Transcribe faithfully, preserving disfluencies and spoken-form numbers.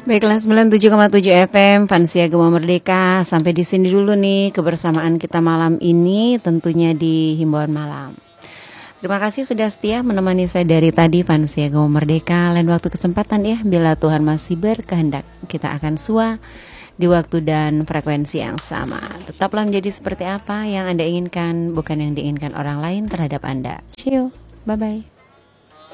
Baiklah, sembilan puluh tujuh koma tujuh F M Fansia Gema Merdeka. Sampai di sini dulu nih kebersamaan kita malam ini, tentunya di himbauan malam. Terima kasih sudah setia menemani saya dari tadi, Fansia Gema Merdeka. Lain waktu kesempatan ya, bila Tuhan masih berkehendak, kita akan sua di waktu dan frekuensi yang sama. Tetaplah menjadi seperti apa yang Anda inginkan, bukan yang diinginkan orang lain terhadap Anda. See you, bye-bye.